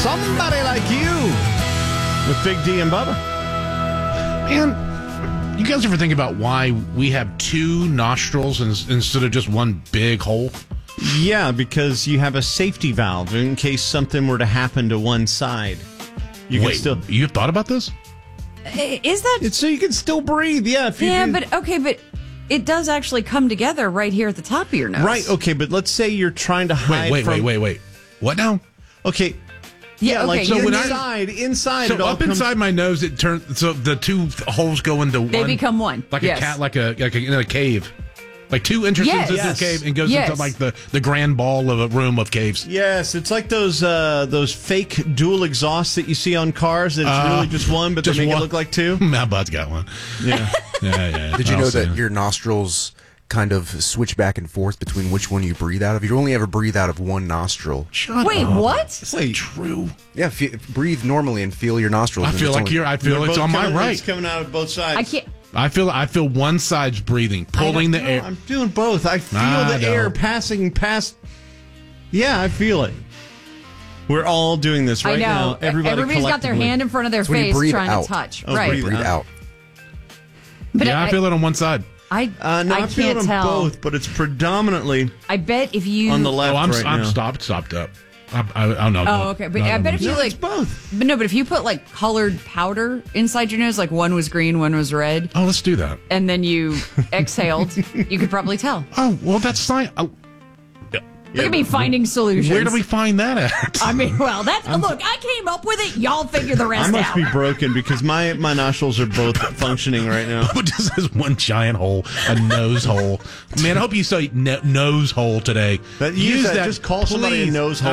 Somebody Like You with Big D and Bubba. Man, you guys ever think about why we have two nostrils instead of just one big hole? Yeah, because you have a safety valve in case something were to happen to one side. Wait, you've thought about this? Is that... It's so you can still breathe, yeah. But it does actually come together right here at the top of your nose. Right, okay, but let's say you're trying to hide Wait. What now? Okay. Yeah, okay. Like so inside. So up inside my nose, it turns. So the two holes go into one. They become one. Like a cat, like a in a cave. Like two entrances into the cave and goes into like the grand ball of a room of caves. Yes, it's like those fake dual exhausts that you see on cars. That it's really just one, but they make it look like two. My bud's got one. Yeah, yeah. Did you know that your nostrils kind of switch back and forth between which one you breathe out of? You only ever breathe out of one nostril. Wait, what? It's like true. Yeah, breathe normally and feel your nostrils. I feel it's on my right. It's coming out of both sides. I can't. I feel one side's breathing, pulling the air. I'm doing both. I feel the air passing past. Yeah, I feel it. We're all doing this right now. Everybody's got their hand in front of their face trying to touch. Right. Breathe out. But I feel it on one side. I can't tell. Both, but it's predominantly. I bet if you on the left. I'm stopped up. I don't know. Oh, okay. But I bet if you it's both. But no, but if you put like colored powder inside your nose, like one was green, one was red. Oh, let's do that. And then you exhaled, you could probably tell. Oh, well, that's fine. Look at me finding solutions. Where do we find that at? I mean, well, look, I came up with it. Y'all figure the rest out. I must be broken because my nostrils are both functioning right now. But just has one giant hole, a nose hole. Man, I hope you say nose hole today. Use that. Just call somebody a nose hole.